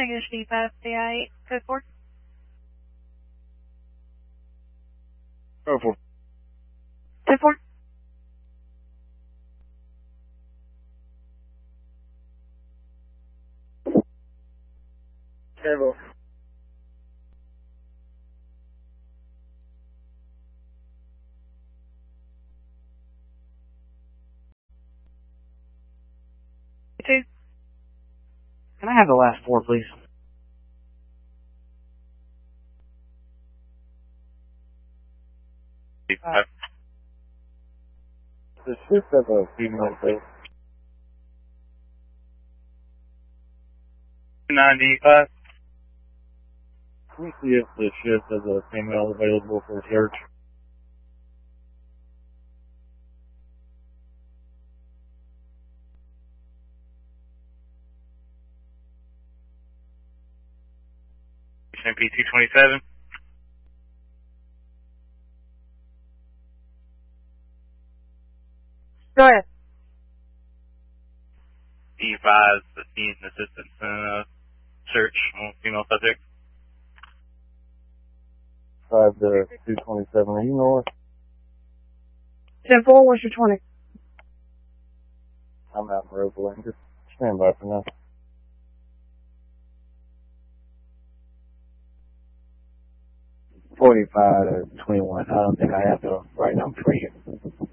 English D5, AI8, code 4. Code 4. Code 4. Careful. Two. Can I have the last four, please? The shift has a female face. 95. Can we see if the shift has a female available for search? MP227. Go ahead. E5 is the team's assistance search on female subject. 5 to 227. Are you north? 10-4, what's your 20? I'm out in Rope Lane. Just stand by for now. $45 to $21. I don't think I have the right number for you.